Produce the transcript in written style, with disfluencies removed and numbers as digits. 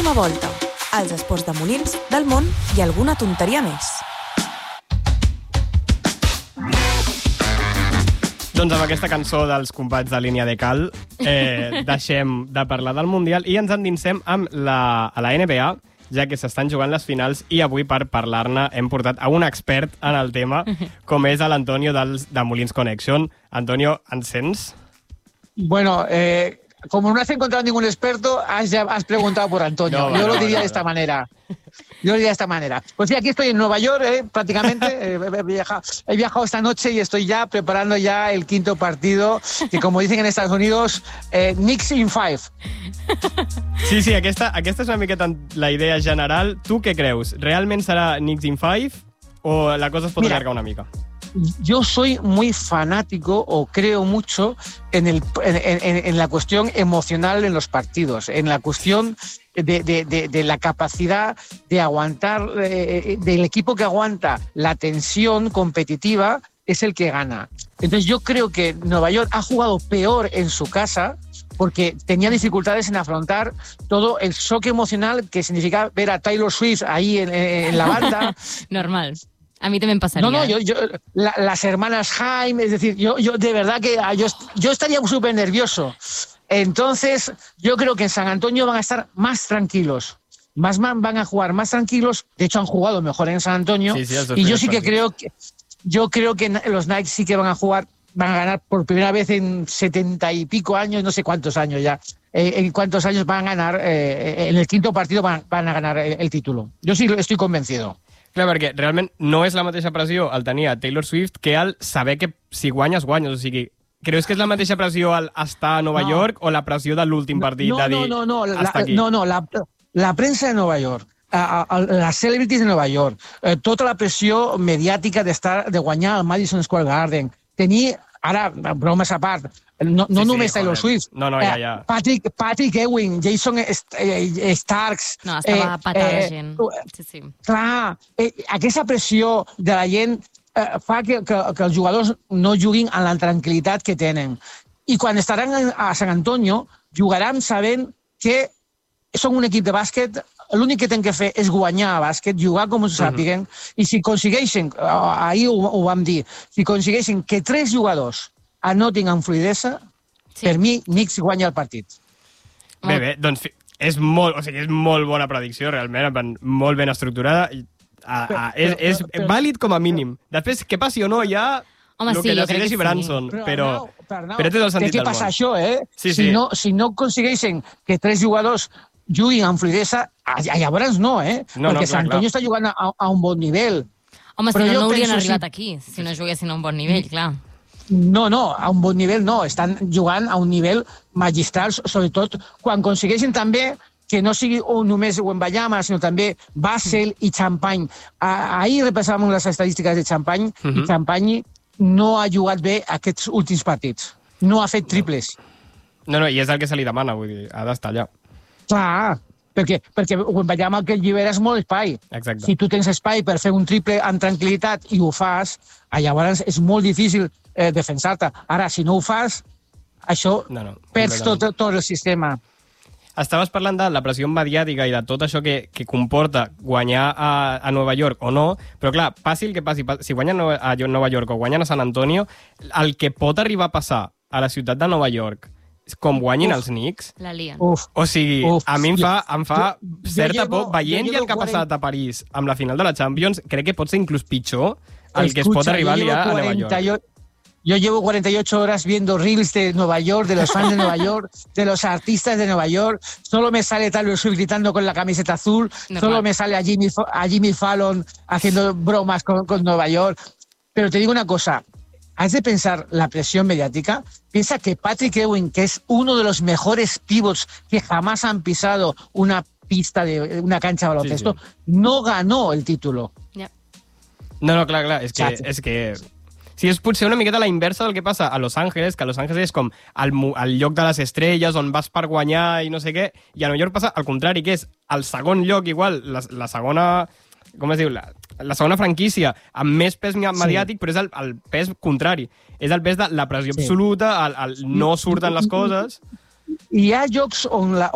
Última volta, els esports de Molins, del món i alguna tonteria més. Doncs amb aquesta cançó dels companys de Línia de Cal deixem de parlar del Mundial i ens endinsem amb a la NBA, ja que s'estan jugant les finals i avui per parlar-ne hem portat a un expert en el tema, com és l'Antonio de Molins Connection. Antonio, ens sents? Bueno, como no has encontrado ningún experto, has preguntado por Antonio. Yo lo diría de esta manera. Pues sí, aquí estoy en Nueva York, prácticamente. He viajado esta noche y estoy ya preparando ya el quinto partido, que como dicen en Estados Unidos, Knicks in 5. Sí, aquesta és una miqueta la idea general. Tu què creus? Realment serà Knicks in 5 o la cosa es pot allargar una mica? Yo soy muy fanático o creo mucho en la cuestión emocional en los partidos, en la cuestión de la capacidad de aguantar, del equipo que aguanta la tensión competitiva es el que gana. Entonces yo creo que Nueva York ha jugado peor en su casa porque tenía dificultades en afrontar todo el shock emocional que significa ver a Taylor Swift ahí en la banda. Normal. A mí también pasaría. No, las hermanas Haim, es decir, yo de verdad que yo estaría súper nervioso. Entonces, yo creo que en San Antonio van a estar más tranquilos. Van a jugar más tranquilos. De hecho, han jugado mejor en San Antonio. Sí, y yo sí que creo que los Knights sí que van a ganar por primera vez en 70 y pico años, no sé cuántos años ya. En cuántos años van a ganar, en el quinto partido van a ganar el título. Yo sí estoy convencido. Clar, perquè realment no és la mateixa pressió el tenir a Taylor Swift que el saber que si guanyes, guanyes. O sigui, creus que és la mateixa pressió el estar a Nova York o la pressió de l'últim partit de dir hasta aquí? La prensa de Nova York, las celebrities de Nova York, tota la pressió mediàtica de guanyar al Madison Square Garden, tenir, ara, bromes a part, no només Taylor Swift. No, ja. Patrick Ewing, Jason Starks. No, estava patada la gent. Sí. Clar, aquesta pressió de la gent fa que els jugadors no juguin amb la tranquil·litat que tenen. I quan estaran a San Antonio, jugaran sabent que són un equip de bàsquet, l'únic que tenen que fer és guanyar a bàsquet, jugar com s'ho sàpiguen, i si aconsegueixen, ahir ho vam dir, si aconsegueixen que 3 jugadors anotin amb fluidesa, per mi Knicks guanya el partit. Bé, doncs és molt bona predicció, realment, molt ben estructurada. És vàlid com a mínim. Després, què passi o no, ja el que decideixi Branson, però té tot el sentit del món. Què passa això, Si no aconsegueixen que 3 jugadors juguin amb fluidesa, llavors no, perquè Sant Antonio està jugant a un bon nivell. Home, si no haurien arribat aquí, si no juguessin a un bon nivell, clar. No, a un bon nivell no. Estan jugant a un nivell magistral, sobretot quan aconsegueixen també que no sigui només Wembanyama, sinó també Vassell i Champagne. Ahir repassàvem les estadístiques de Champagne i Champagne no ha jugat bé aquests últims partits. No ha fet triples. No, i és el que se li demana, vull dir, ha d'estar allà. Clar, perquè Wembanyama el que llibera és molt espai. Exacte. Si tu tens espai per fer un triple amb tranquil·litat i ho fas, llavors és molt difícil defensar-te. Ara, si no ho fas, això perds tot el sistema. Estaves parlant de la pressió mediàtica i de tot això que comporta guanyar a Nova York o no, però clar, passi el que passi, si guanyen a Nova York o guanyen a San Antonio, el que pot arribar a passar a la ciutat de Nova York com guanyin els Knicks, o sigui, a mi em fa certa por, veient el que ha passat a París amb la final de la Champions, crec que pot ser inclús pitjor el que es pot arribar a liar a Nova York. Yo llevo 48 horas viendo reels de Nueva York, de los fans de Nueva York, de los artistas de Nueva York. Solo me sale Taylor Swift gritando con la camiseta azul. Solo me sale a Jimmy Fallon haciendo bromas con Nueva York. Pero te digo una cosa. Has de pensar la presión mediática. Piensa que Patrick Ewing, que es uno de los mejores pivots que jamás han pisado una pista de una cancha de baloncesto, no ganó el título. No, clar. És que Sí, és potser una miqueta la inversa del que passa a Los Angeles, que a Los Angeles és com el lloc de les estrelles, on vas per guanyar i no sé què, i a Nova York passa al contrari, que és el segon lloc igual, la segona... Com es diu? La segona franquícia amb més pes mediàtic, però és el pes contrari. És el pes de la pressió absoluta, el no surten les coses... Hi ha llocs on